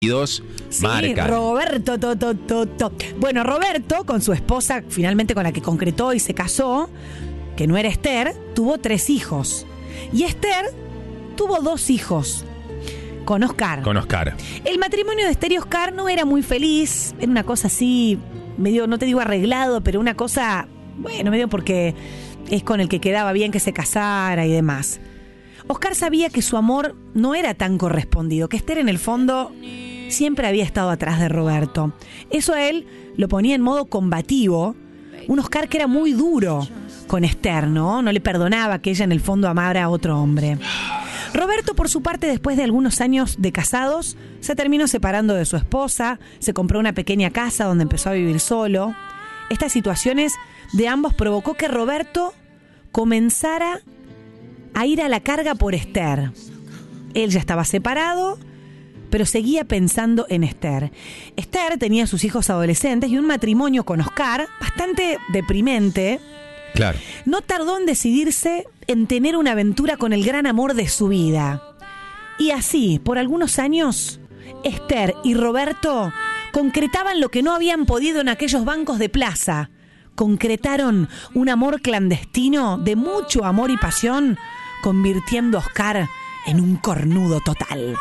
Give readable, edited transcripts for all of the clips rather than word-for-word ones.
Sí, marca. Roberto. Bueno, Roberto, con su esposa, finalmente con la que concretó y se casó, que no era Esther, tuvo 3 hijos. Y Esther tuvo 2 hijos. Con Oscar. El matrimonio de Esther y Oscar no era muy feliz. Era una cosa así, medio, no te digo arreglado, pero una cosa, bueno, medio porque es con el que quedaba bien que se casara y demás. Oscar sabía que su amor no era tan correspondido, que Esther en el fondo siempre había estado atrás de Roberto. Eso a él lo ponía en modo combativo. Un Oscar que era muy duro con Esther, ¿no? No le perdonaba que ella en el fondo amara a otro hombre. Roberto, por su parte, después de algunos años de casados, se terminó separando de su esposa, se compró una pequeña casa donde empezó a vivir solo. Estas situaciones de ambos provocó que Roberto comenzara a ir a la carga por Esther. Él ya estaba separado, pero seguía pensando en Esther. Esther tenía sus hijos adolescentes y un matrimonio con Oscar bastante deprimente. Claro. No tardó en decidirse en tener una aventura con el gran amor de su vida. Y así, por algunos años, Esther y Roberto concretaban lo que no habían podido en aquellos bancos de plaza. Concretaron un amor clandestino de mucho amor y pasión, convirtiendo a Oscar en un cornudo total.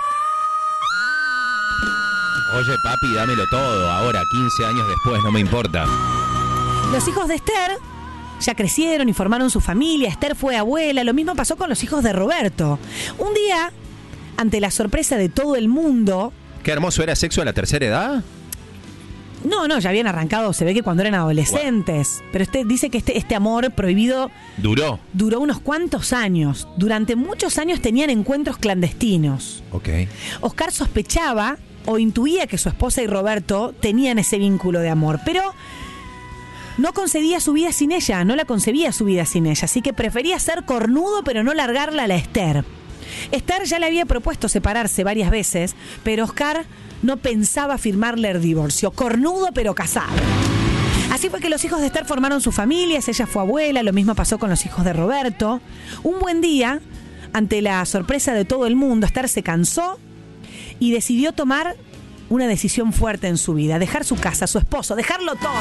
Oye, papi, dámelo todo. Ahora, 15 años después, no me importa. Los hijos de Esther ya crecieron y formaron su familia. Esther fue abuela. Lo mismo pasó con los hijos de Roberto. Un día, ante la sorpresa de todo el mundo... Qué hermoso era sexo a la tercera edad. No, ya habían arrancado, se ve que cuando eran adolescentes. Wow. Pero dice que este amor prohibido... Duró unos cuantos años. Durante muchos años tenían encuentros clandestinos. Ok. Oscar sospechaba o intuía que su esposa y Roberto tenían ese vínculo de amor, pero no concebía su vida sin ella, no la concebía su vida sin ella, así que prefería ser cornudo pero no largarla a la Esther. Esther ya le había propuesto separarse varias veces, pero Oscar no pensaba firmarle el divorcio, cornudo pero casado. Así fue que los hijos de Esther formaron sus familias, ella fue abuela, lo mismo pasó con los hijos de Roberto. Un buen día, ante la sorpresa de todo el mundo, Esther se cansó y decidió tomar una decisión fuerte en su vida, dejar su casa, su esposo, dejarlo todo.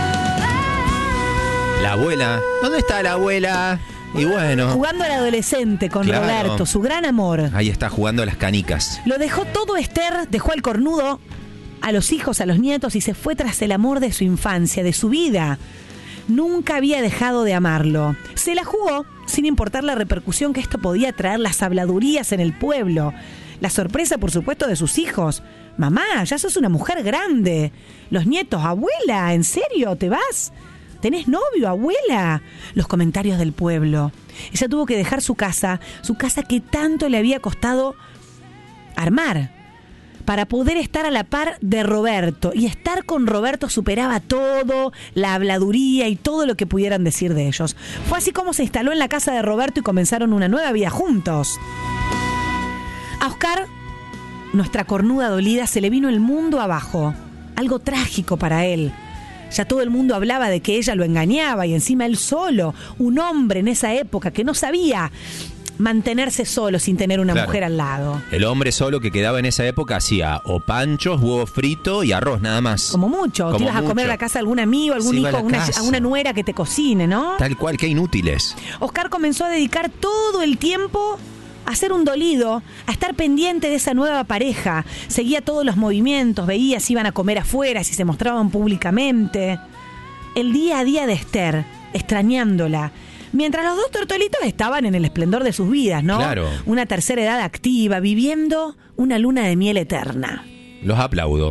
La abuela, ¿dónde está la abuela? Y bueno, jugando al adolescente con Roberto, su gran amor. Ahí está jugando a las canicas. Lo dejó todo Esther, dejó al cornudo, a los hijos, a los nietos y se fue tras el amor de su infancia, de su vida. Nunca había dejado de amarlo. Se la jugó sin importar la repercusión que esto podía traer, las habladurías en el pueblo. La sorpresa, por supuesto, de sus hijos. Mamá, ya sos una mujer grande. Los nietos, abuela, ¿en serio? ¿Te vas? ¿Tenés novio, abuela? Los comentarios del pueblo. Ella tuvo que dejar su casa que tanto le había costado armar, para poder estar a la par de Roberto. Y estar con Roberto superaba todo, la habladuría y todo lo que pudieran decir de ellos. Fue así como se instaló en la casa de Roberto y comenzaron una nueva vida juntos. A Oscar, nuestra cornuda dolida, se le vino el mundo abajo. Algo trágico para él. Ya todo el mundo hablaba de que ella lo engañaba y encima él solo, un hombre en esa época que no sabía mantenerse solo sin tener una mujer al lado. El hombre solo que quedaba en esa época hacía o panchos, huevo frito y arroz, nada más. Como mucho. Te ibas a comer a la casa de algún amigo, algún hijo, a una nuera que te cocine, ¿no? Tal cual, qué inútiles. Oscar comenzó a dedicar todo el tiempo a ser un dolido, a estar pendiente de esa nueva pareja. Seguía todos los movimientos, veía si iban a comer afuera, si se mostraban públicamente. El día a día de Esther, extrañándola. Mientras los 2 tortolitos estaban en el esplendor de sus vidas, ¿no? Claro. Una tercera edad activa, viviendo una luna de miel eterna. Los aplaudo.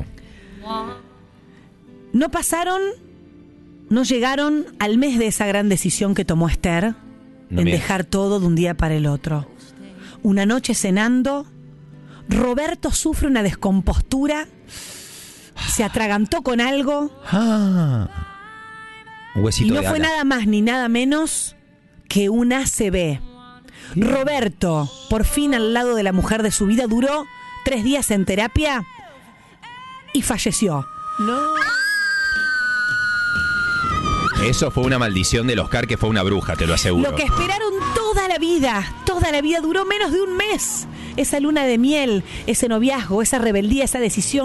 No llegaron al mes de esa gran decisión que tomó Esther en dejar todo de un día para el otro. Una noche cenando, Roberto sufre una descompostura, se atragantó con algo un huesito y no fue nada más ni nada menos que un ACV. Roberto, por fin al lado de la mujer de su vida, duró 3 días en terapia y falleció. No. Eso fue una maldición del Oscar, que fue una bruja, te lo aseguro. Lo que esperaron toda la vida duró menos de un mes. esa luna de miel, ese noviazgo, esa rebeldía, esa decisión